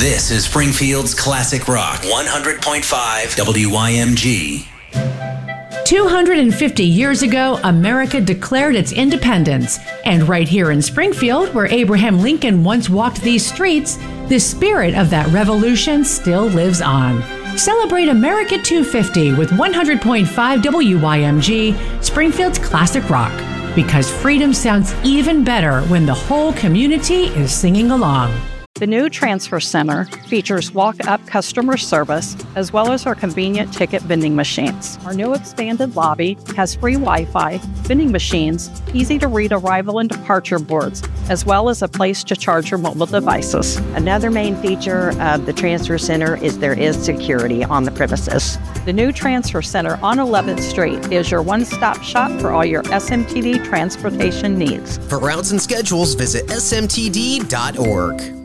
This is Springfield's Classic Rock 100.5 WYMG. 250 years ago, America declared its independence. And right here in Springfield, where Abraham Lincoln once walked these streets, the spirit of that revolution still lives on. Celebrate America 250 with 100.5 WYMG, Springfield's Classic Rock. Because freedom sounds even better when the whole community is singing along. The new Transfer Center features walk-up customer service as well as our convenient ticket vending machines. Our new expanded lobby has free Wi-Fi, vending machines, easy-to-read arrival and departure boards, as well as a place to charge your mobile devices. Another main feature of the Transfer Center is there is security on the premises. The new Transfer Center on 11th Street is your one-stop shop for all your SMTD transportation needs. For routes and schedules, visit smtd.org.